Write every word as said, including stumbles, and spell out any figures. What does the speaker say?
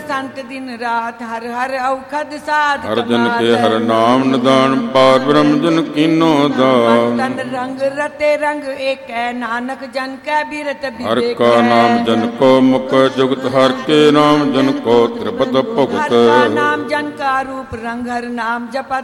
संत दिन रात हर हर औखद साध हर जन के हर नाम निदान पार ब्रह्म जन कीनो दान। तन रंग रते रंग एक है नानक जन कै बिरत हर का नाम जन को मुख जुगत हर के नाम जन को त्रिपद भुगत। हर का नाम जन का रूप रंग हर नाम जपत